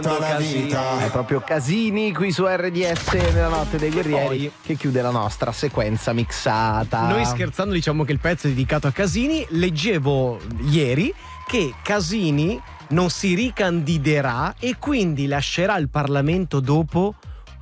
È proprio Casini qui su RDS nella notte dei guerrieri che chiude la nostra sequenza mixata. Noi scherzando diciamo che il pezzo è dedicato a Casini. Leggevo ieri che Casini non si ricandiderà e quindi lascerà il Parlamento dopo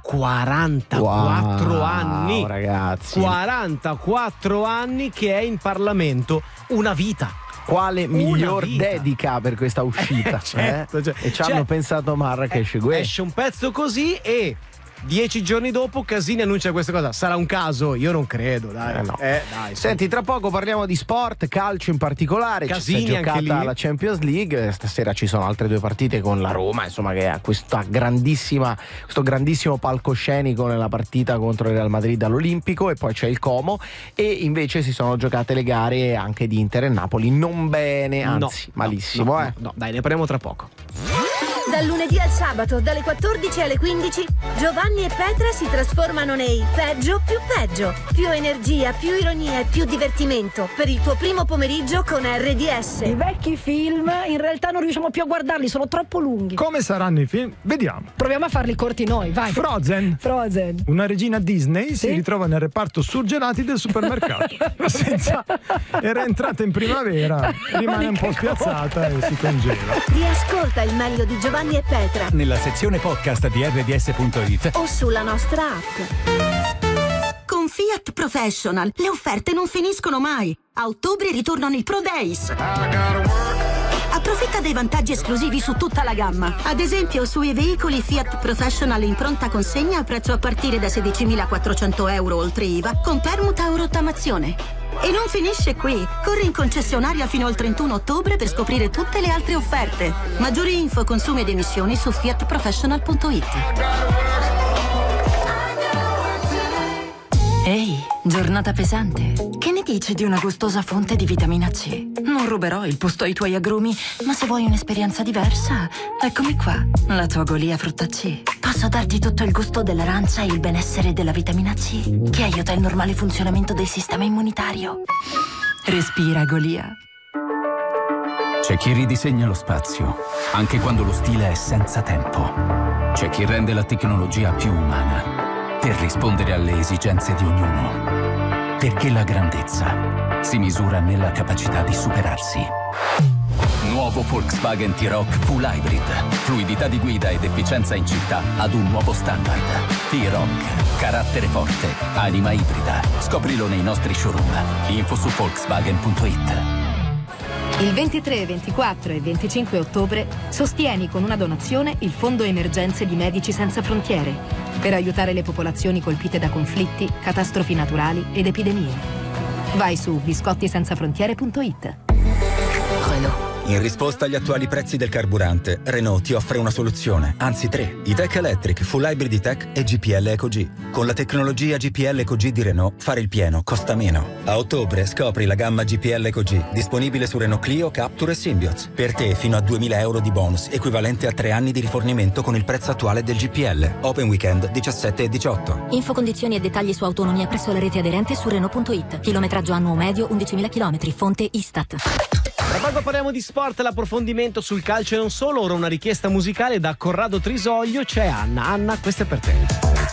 44 anni. Ragazzi, 44 anni che è in Parlamento, una vita. Quale miglior dedica per questa uscita? Certo, cioè, e ci hanno pensato Marrakesh. Esce un pezzo così e 10 giorni dopo Casini annuncia questa cosa. Sarà un caso? Io non credo, dai. No. Dai. Senti, tra poco parliamo di sport, calcio in particolare. Casini, ci si è giocata la Champions League. Stasera ci sono altre due partite con la Roma, insomma, che ha questo grandissimo palcoscenico nella partita contro il Real Madrid all'Olimpico, e poi c'è il Como, e invece si sono giocate le gare anche di Inter e Napoli. Non bene, anzi malissimo. No, dai, ne parliamo tra poco. Dal lunedì al sabato, dalle 14 alle 15, Giovanni e Petra si trasformano nei peggio più peggio. Più energia, più ironia e più divertimento per il tuo primo pomeriggio con RDS. I vecchi film in realtà non riusciamo più a guardarli, sono troppo lunghi. Come saranno i film? Vediamo. Proviamo a farli corti noi, vai. Frozen. Una regina Disney si ritrova nel reparto surgelati del supermercato. Era entrata in primavera, rimane un po' spiazzata e si congela. Riascolta il meglio di Giovanni e Petra nella sezione podcast di RDS.it o sulla nostra app. Con Fiat Professional le offerte non finiscono mai. A ottobre ritornano i Pro Days. Approfitta dei vantaggi esclusivi su tutta la gamma. Ad esempio sui veicoli Fiat Professional in pronta consegna a prezzo a partire da 16.400 euro oltre IVA con permuta o rottamazione. E non finisce qui. Corri in concessionaria fino al 31 ottobre per tutte le altre offerte. Maggiori info, consumi ed emissioni su fiatprofessional.it. Ehi, giornata pesante. Che ne dici di una gustosa fonte di vitamina C? Non ruberò il posto ai tuoi agrumi, ma se vuoi un'esperienza diversa, eccomi qua, la tua Golia frutta C. Posso darti tutto il gusto dell'arancia e il benessere della vitamina C, che aiuta il normale funzionamento del sistema immunitario. Respira, Golia. C'è chi ridisegna lo spazio, anche quando lo stile è senza tempo. C'è chi rende la tecnologia più umana, per rispondere alle esigenze di ognuno. Perché la grandezza si misura nella capacità di superarsi. Nuovo Volkswagen T-Roc Full Hybrid. Fluidità di guida ed efficienza in città ad un nuovo standard. T-Roc. Carattere forte. Anima ibrida. Scoprilo nei nostri showroom. Info su Volkswagen.it. Il 23, 24 e 25 ottobre sostieni con una donazione il Fondo Emergenze di Medici Senza Frontiere per aiutare le popolazioni colpite da conflitti, catastrofi naturali ed epidemie. Vai su biscottisenzafrontiere.it. Renault. In risposta agli attuali prezzi del carburante, Renault ti offre una soluzione, anzi 3. E-Tech Electric, Full Hybrid E-Tech e GPL EcoG. Con la tecnologia GPL EcoG di Renault, fare il pieno costa meno. A ottobre scopri la gamma GPL EcoG, disponibile su Renault Clio, Captur e Symbioz. Per te fino a 2.000 euro di bonus, equivalente a 3 anni di rifornimento con il prezzo attuale del GPL. Open Weekend 17 e 18. Info, condizioni e dettagli su autonomia presso la rete aderente su Renault.it. Chilometraggio annuo medio 11.000 km. Fonte Istat. Tra poco parliamo di sport, l'approfondimento sul calcio e non solo. Ora una richiesta musicale da Corrado Trisoglio. C'è Anna. Anna, questa è per te.